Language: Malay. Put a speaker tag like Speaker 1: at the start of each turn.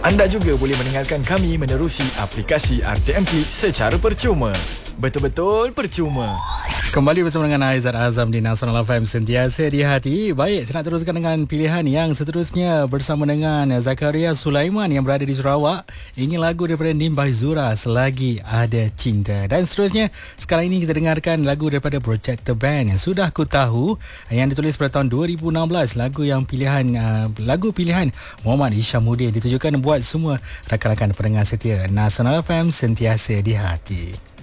Speaker 1: Anda juga boleh mendengarkan kami menerusi aplikasi RTM Klik secara percuma. Betul-betul percuma.
Speaker 2: Kembali bersama dengan Aizat Azam di Nasional FM, sentiasa di hati. Baik, saya nak teruskan dengan pilihan yang seterusnya bersama dengan Zakaria Sulaiman yang berada di Sarawak. Ingin lagu daripada Nimbah Zura, Selagi Ada Cinta. Dan seterusnya, sekarang ini kita dengarkan lagu daripada Project The Band yang Sudah Ku Tahu, yang ditulis pada tahun 2016. Lagu pilihan Muhammad Hishamuddin ditujukan buat semua rakan-rakan pendengar setia Nasional FM, sentiasa di hati.